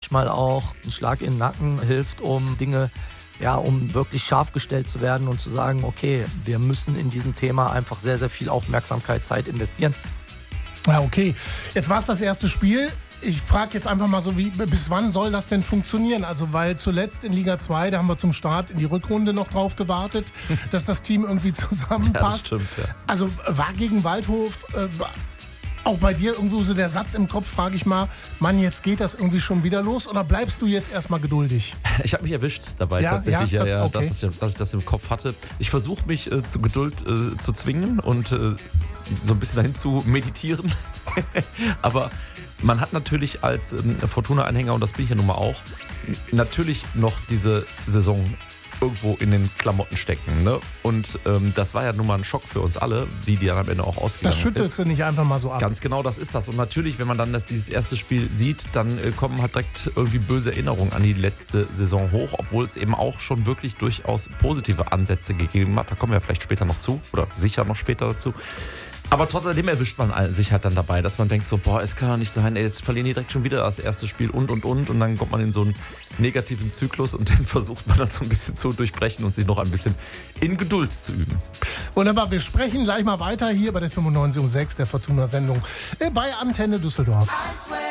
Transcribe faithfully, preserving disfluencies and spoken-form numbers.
manchmal auch ein Schlag in den Nacken hilft, um Dinge, ja, um wirklich scharf gestellt zu werden und zu sagen, okay, wir müssen in diesem Thema einfach sehr, sehr viel Aufmerksamkeit, Zeit investieren. Ja, okay. Jetzt war es das erste Spiel. Ich frage jetzt einfach mal so, wie, bis wann soll das denn funktionieren? Also, weil zuletzt in Liga zwei, da haben wir zum Start in die Rückrunde noch drauf gewartet, dass das Team irgendwie zusammenpasst. Ja, das stimmt, ja. Also, war gegen Waldhof äh, auch bei dir irgendwo so der Satz im Kopf, frage ich mal, Mann, jetzt geht das irgendwie schon wieder los? Oder bleibst du jetzt erstmal geduldig? Ich habe mich erwischt dabei Ja, tatsächlich, ja, ja, ja, okay. dass, ich, dass ich das im Kopf hatte. Ich versuche mich äh, zu Geduld äh, zu zwingen und äh, so ein bisschen dahin zu meditieren. Aber man hat natürlich als ähm, Fortuna-Anhänger, und das bin ich ja nun mal auch, natürlich noch diese Saison irgendwo in den Klamotten stecken. Ne? Und ähm, das war ja nun mal ein Schock für uns alle, wie die dann am Ende auch ausgegangen Das schüttelst ist. du nicht einfach mal so ab. Ganz genau, das ist das. Und natürlich, wenn man dann das, dieses erste Spiel sieht, dann äh, kommen halt direkt irgendwie böse Erinnerungen an die letzte Saison hoch, obwohl es eben auch schon wirklich durchaus positive Ansätze gegeben hat. Da kommen wir vielleicht später noch zu oder sicher noch später dazu. Aber trotzdem erwischt man sich halt dann dabei, dass man denkt so, boah, es kann ja nicht sein, ey, jetzt verlieren die direkt schon wieder das erste Spiel und, und, und. Und dann kommt man in so einen negativen Zyklus und den versucht man dann so ein bisschen zu durchbrechen und sich noch ein bisschen in Geduld zu üben. Wunderbar, wir sprechen gleich mal weiter hier bei der fünfundneunzig Komma sechs der Fortuna-Sendung bei Antenne Düsseldorf.